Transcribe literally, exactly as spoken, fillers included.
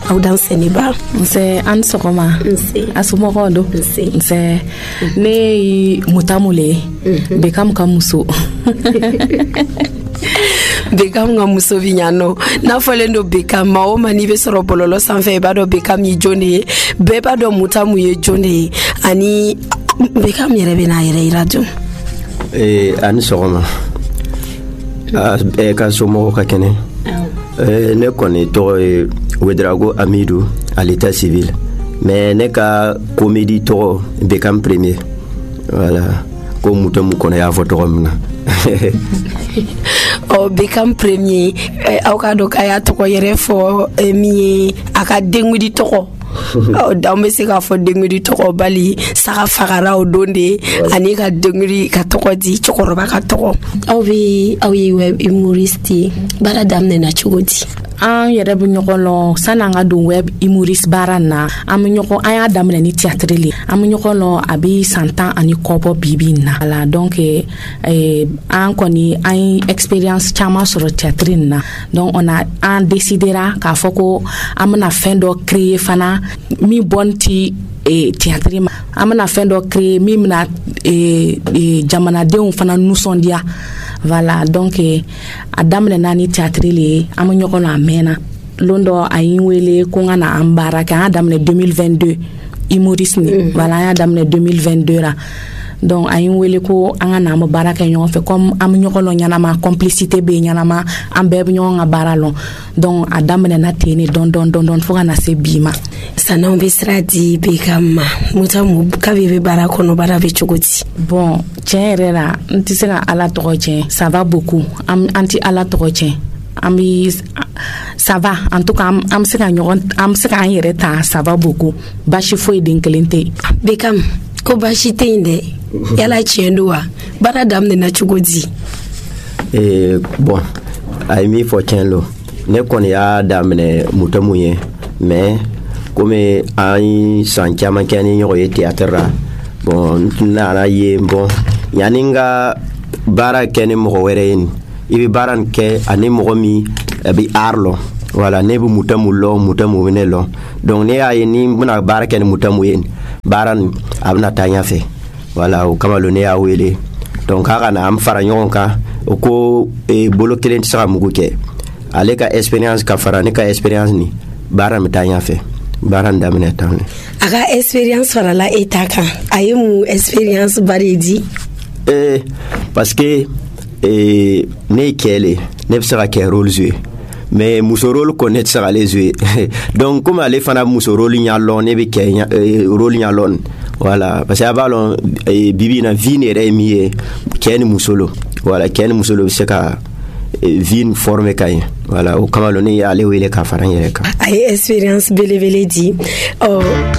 aw dan seniba nse an sogoma nse asumogo do nse nse ne mutamule bekam kamuso Bekam nga muso vinyano na falen do Bekam ma o mani be soro bololo sanfɛ ba do Bekam yi jone be ba do mutamu ye jone ani Bekam yɛrɛ bɛ na yɛrɛ ira dun eh ani sɔgɔma eh ka somo ka kɛnɛ eh ne kɔni tɔgɔ ye Wedrago Amidou à l'état civil mais ne ka comédie tɔgɔ Bekam premier voilà ko mutamu kɔnɔ y'a fɔ tɔgɔ min na o Bekam premier aw ka do kaya tɔgɔ yɛrɛ fɔ mi aka dengudi tɔgɔ o daw bɛ se k'a fɔ dengudi tɔgɔ bali saga fagara o don de ani ka dengudi ka tɔgɔ di cɛkɔrɔba ka tɔgɔ aw bɛ aw ye web humoriste baara daminɛna cogo di an yɛrɛ bɛ ɲɔgɔn lɔn sani an ka don web humoriste baara na an bɛ ɲɔgɔn an y'a daminɛ ni théâtre le an bɛ ɲɔgɔn lɔn a bɛ san tan ani kɔ bɔ bibi na ala donc eh, an kɔni an ye expérience caman sɔrɔ théâtre na donc on a an décidera k'a fɔ ko an bɛna fɛn dɔ créer fana min bɔn ti e théâtre ma an bɛna fɛn dɔ créer min bɛna e, e, jamanadenw fana nusɔndiya voilà donc a daminɛna ni théâtre le an bɛ ɲɔgɔn na a mɛnna lon dɔ a yi wele ko n ka na an baara kɛ an y'a daminɛ deux mille vingt-deux humoriste ni mm-hmm. voilà an y'a daminɛ deux mille vingt-deux la donc a yi wele ko an ka na an bɛ baara kɛ ɲɔgɔn fɛ comme an bɛ ɲɔgɔn lɔn ɲanama complicité bɛ ɲanama an bɛɛ bɛ ɲɔgɔn ka baara lɔn donc a daminɛna ten ne dɔn dɔn dɔn dɔn fo ka na se bi ma san'anw bɛ sira di Bekam ma mutamu kabi bɛ baara kɔnɔ baara bɛ cogo di bon tiɲɛ yɛrɛ la n tɛ se ka ala tɔgɔ tiɲɛ ça va beaucoup an tɛ ala tɔgɔ tiɲɛ an bɛ ça va en tout cas an bɛ se ka ɲɔgɔn an bɛ se k'an yɛrɛ ta ça va beaucoup baasi foyi den kelen tɛ Bekam ko baasi tɛ yen dɛ yala tiɲɛ don wa baara daminɛna cogo di eh bon a ye min fɔ tiɲɛ lo ne kɔni y'a daminɛ mutamu ye mais comme an ye san caman kɛ ni ɲɔgɔn ye théâtre la bon n nana ye bon yanni n ka baara kɛ ni mɔgɔ wɛrɛ ye i bɛ baara nin kɛ ani mɔgɔ min a bɛ art lɔn voilà ne bɛ mutamu lɔn mutamu bɛ ne lɔn donc ne y'a ye ni n bɛna baara kɛ ni mutamu ye baara nin a bɛna taa ɲɛfɛ voilà o kama lo ne y'a wele donc k'a ka na an fara ɲɔgɔn kan o ko eh, bolo kelen tɛ se ka mugu kɛ ale ka expérience ka fara ne ka expérience ni baara bɛ taa ɲɛfɛ baara nin daminɛ tan ne a ka expérience farala e ta kan a ye mun expérience bari di eh parce que eh, ne ye kɛ le ne bɛ se ka kɛ rôle jouer mais muso rôle ko ne tɛ se k'ale jouer donc comme ale fana muso rôle ɲa lɔn ne bɛ kɛ eh, rôle ɲa lɔn voilà parce que a b'a lɔn eh, bibi na vie ne yɛrɛ ye min ye cɛ ni muso lo voilà cɛ ni muso lo bɛ se ka eh, vie former ka ɲɛ voilà o kama lo ne y'ale wele ka fara n yɛrɛ kan a ye expérience belebele di ɔ